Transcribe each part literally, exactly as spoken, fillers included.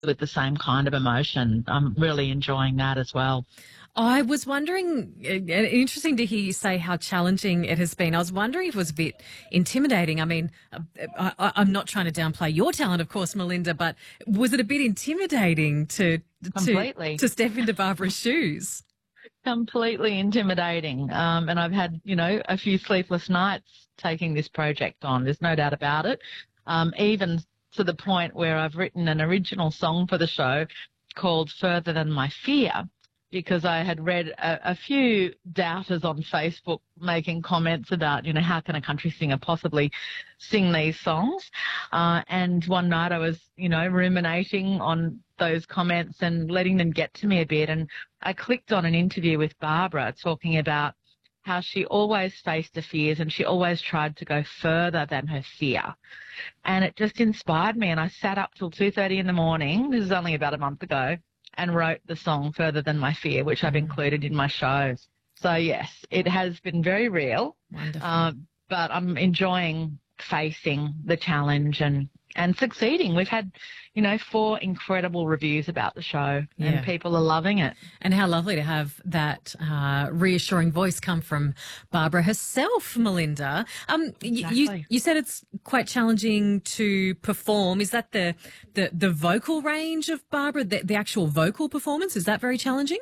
with the same kind of emotion. I'm really enjoying that as well. I was wondering, uh, interesting to hear you say how challenging it has been. I was wondering if it was a bit intimidating. I mean, I, I, I'm not trying to downplay your talent, of course, Melinda, but was it a bit intimidating to Completely. to, to step into Barbara's shoes? Completely intimidating. Um, and I've had, you know, a few sleepless nights taking this project on. There's no doubt about it. Um, even to the point where I've written an original song for the show called Further Than My Fear, because I had read a, a few doubters on Facebook making comments about, you know, how can a country singer possibly sing these songs? Uh, and one night I was, you know, ruminating on those comments and letting them get to me a bit. And I clicked on an interview with Barbara talking about how she always faced the fears and she always tried to go further than her fear. And it just inspired me. And I sat up till two thirty in the morning. This is only about a month ago. And wrote the song Further Than My Fear, which I've included in my show. So, yes, it has been very real. Wonderful. Uh, but I'm enjoying facing the challenge and, and succeeding. We've had, you know, four incredible reviews about the show Yeah. and people are loving it. And how lovely to have that uh, reassuring voice come from Barbara herself, Melinda. Um, y- Exactly. you, you said it's quite challenging to perform. Is that the, the, the vocal range of Barbara, the, the actual vocal performance? Is that very challenging?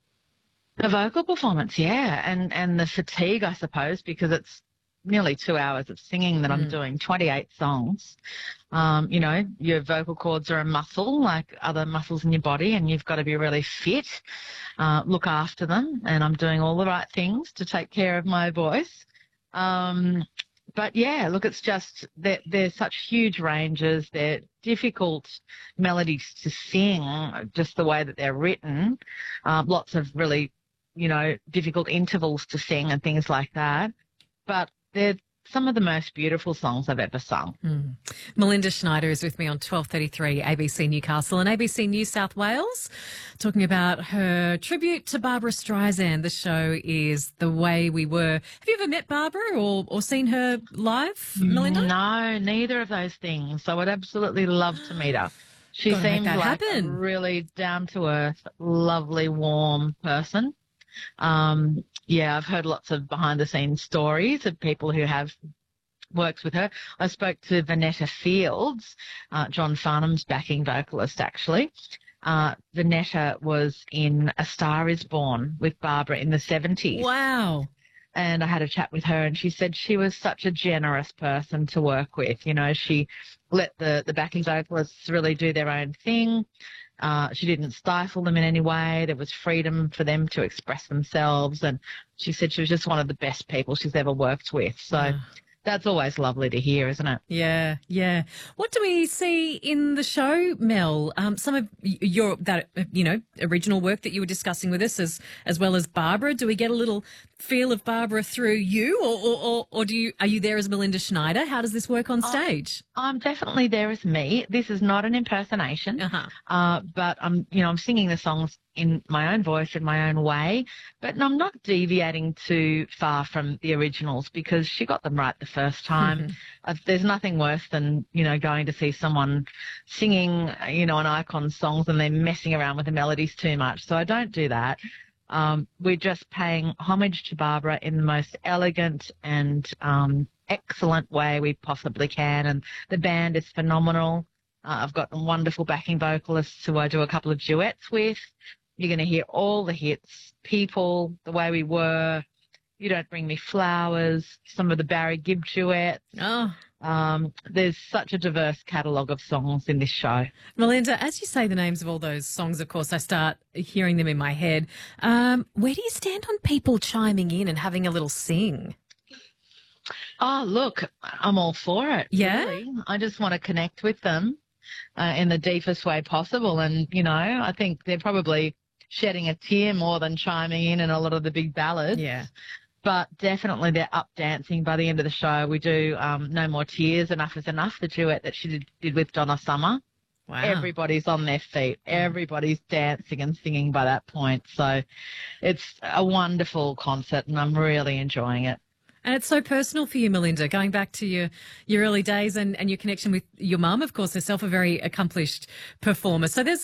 The vocal performance, yeah, and, and the fatigue, I suppose, because it's nearly two hours of singing that I'm doing, twenty-eight songs. Um, you know, your vocal cords are a muscle like other muscles in your body, and you've got to be really fit, uh, look after them, and I'm doing all the right things to take care of my voice. Um, but, yeah, look, it's just that there's such huge ranges. They're difficult melodies to sing, just the way that they're written. Uh, lots of really, you know, difficult intervals to sing and things like that. But they're some of the most beautiful songs I've ever sung. Mm. Melinda Schneider is with me on twelve thirty-three A B C Newcastle and A B C New South Wales, talking about her tribute to Barbara Streisand. The show is The Way We Were. Have you ever met Barbara or, or seen her live, Melinda? No, neither of those things. I would absolutely love to meet her. She Gotta make seems that like happen. a really down-to-earth, lovely, warm person. Um, yeah, I've heard lots of behind-the-scenes stories of people who have worked with her. I spoke to Vanetta Fields, uh, John Farnham's backing vocalist, actually. Uh, Vanetta was in A Star Is Born with Barbara in the seventies. Wow. And I had a chat with her and she said she was such a generous person to work with. You know, she let the, the backing vocalists really do their own thing. Uh, she didn't stifle them in any way. There was freedom for them to express themselves. And she said she was just one of the best people she's ever worked with. So Yeah. that's always lovely to hear, isn't it? Yeah, yeah. What do we see in the show, Mel? Um, some of y- your that you know original work that you were discussing with us, as as well as Barbara. Do we get a little feel of Barbara through you, or or, or, or do you are you there as Melinda Schneider? How does this work on stage? I'm definitely there as me. This is not an impersonation, Uh-huh. uh, but I'm, you know, I'm singing the songs in my own voice, in my own way, but I'm not deviating too far from the originals because she got them right the first time. Uh, there's nothing worse than, you know, going to see someone singing, you know, an icon's songs and they're messing around with the melodies too much. So I don't do that. Um, we're just paying homage to Barbara in the most elegant and um, excellent way we possibly can. And the band is phenomenal. Uh, I've got wonderful backing vocalists who I do a couple of duets with. You're going to hear all the hits, People, The Way We Were, You Don't Bring Me Flowers, some of the Barry Gibb duets. Oh, Um, there's such a diverse catalogue of songs in this show. Melinda, as you say the names of all those songs, of course, I start hearing them in my head. Um, where do you stand on people chiming in and having a little sing? Oh, look, I'm all for it. Yeah? Really. I just want to connect with them uh, in the deepest way possible. And, you know, I think they're probably shedding a tear more than chiming in in a lot of the big ballads. Yeah. But definitely they're up dancing by the end of the show. We do um, No More Tears, Enough Is Enough, the duet that she did, did with Donna Summer. Wow. Everybody's on their feet. Everybody's dancing and singing by that point. So it's a wonderful concert and I'm really enjoying it. And it's so personal for you, Melinda, going back to your, your early days and, and your connection with your mum, of course, herself a very accomplished performer. So there's